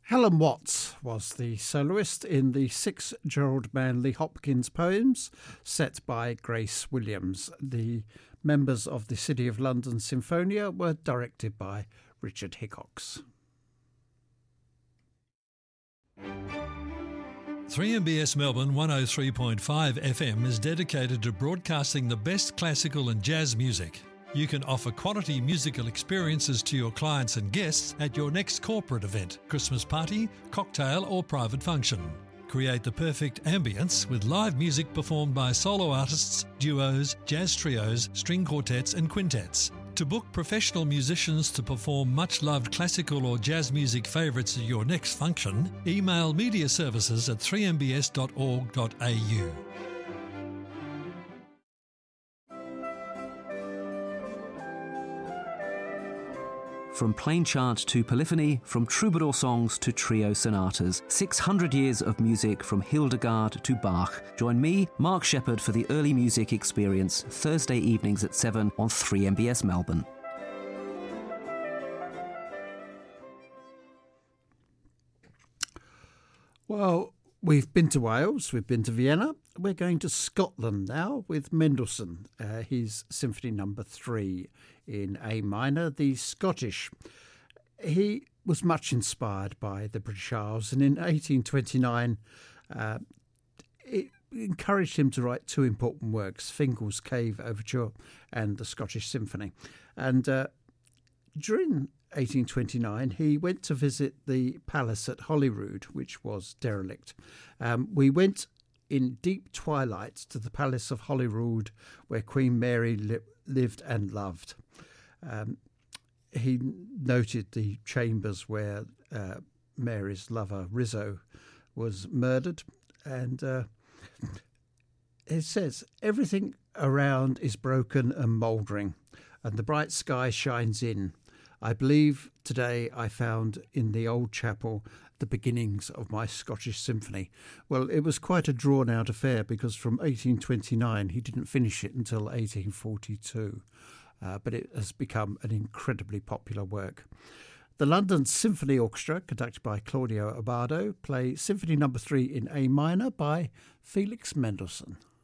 Helen Watts was the soloist in the 6 Gerald Manley Hopkins poems set by Grace Williams. The members of the City of London Sinfonia were directed by Richard Hickox. 3MBS Melbourne 103.5 FM is dedicated to broadcasting the best classical and jazz music. You can offer quality musical experiences to your clients and guests at your next corporate event, Christmas party, cocktail or private function. Create the perfect ambience with live music performed by solo artists, duos, jazz trios, string quartets and quintets. To book professional musicians to perform much-loved classical or jazz music favourites at your next function, email mediaservices@3mbs.org.au. From plain chant to polyphony, from troubadour songs to trio sonatas, 600 years of music from Hildegard to Bach. Join me, Mark Shepherd, for the early music experience, Thursday evenings at 7 on 3MBS Melbourne. Well, we've been to Wales, we've been to Vienna. We're going to Scotland now with Mendelssohn, his Symphony No. 3 in A minor, the Scottish. He was much inspired by the British Isles, and in 1829 it encouraged him to write 2 important works, Fingal's Cave Overture and the Scottish Symphony. And during 1829, he went to visit the palace at Holyrood, which was derelict. We went in deep twilight to the palace of Holyrood, where Queen Mary lived and loved. He noted the chambers where Mary's lover Rizzo was murdered, and it says, everything around is broken and mouldering, and the bright sky shines in. I believe today I found in the old chapel the beginnings of my Scottish symphony. Well, it was quite a drawn-out affair, because from 1829 he didn't finish it until 1842, but it has become an incredibly popular work. The London Symphony Orchestra, conducted by Claudio Abbado, play Symphony No. 3 in A minor by Felix Mendelssohn.